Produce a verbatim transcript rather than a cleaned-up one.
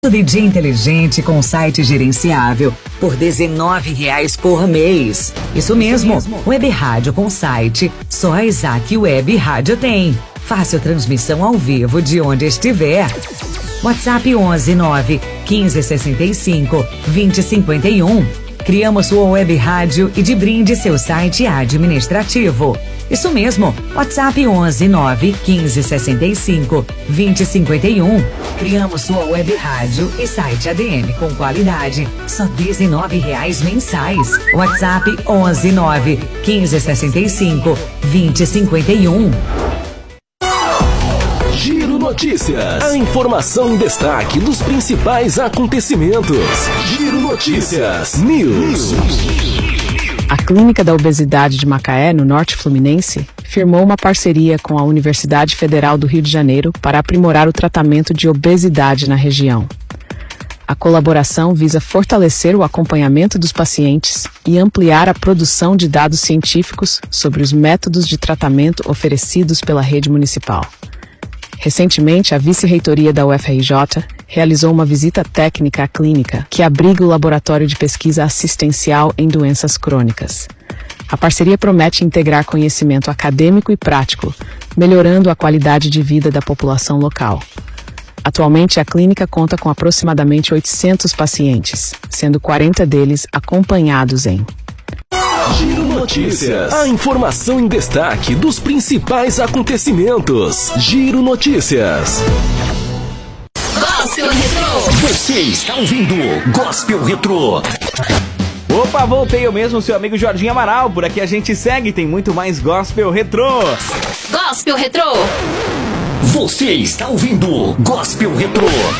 D J inteligente com site gerenciável por dezenove reais por mês. Isso mesmo, Isso mesmo. Web rádio com site, só a Isaac Web Rádio tem. Fácil transmissão ao vivo de onde estiver. WhatsApp onze nove quinze sessenta e cinco vinte cinquenta e um. Criamos sua web rádio e de brinde seu site administrativo. Isso mesmo, WhatsApp onze nove quinze sessenta e cinco vinte cinquenta e um. Criamos sua web rádio e site A D M com qualidade, só dezenove reais mensais. WhatsApp onze nove quinze sessenta e cinco vinte cinquenta e um. Giro Notícias. A informação em destaque dos principais acontecimentos. Giro Notícias. News. A Clínica da Obesidade de Macaé, no Norte Fluminense, firmou uma parceria com a Universidade Federal do Rio de Janeiro para aprimorar o tratamento de obesidade na região. A colaboração visa fortalecer o acompanhamento dos pacientes e ampliar a produção de dados científicos sobre os métodos de tratamento oferecidos pela rede municipal. Recentemente, a vice-reitoria da U F R J realizou uma visita técnica à clínica, que abriga o Laboratório de Pesquisa Assistencial em Doenças Crônicas. A parceria promete integrar conhecimento acadêmico e prático, melhorando a qualidade de vida da população local. Atualmente, a clínica conta com aproximadamente oitocentos pacientes, sendo quarenta deles acompanhados em Giro Notícias. A informação em destaque dos principais acontecimentos. Giro Notícias. Gospel Retrô. Você está ouvindo Gospel Retrô. Opa, voltei eu mesmo, seu amigo Jorginho Amaral. Por aqui a gente segue, tem muito mais Gospel Retrô. Gospel Retrô. Você está ouvindo Gospel Retrô.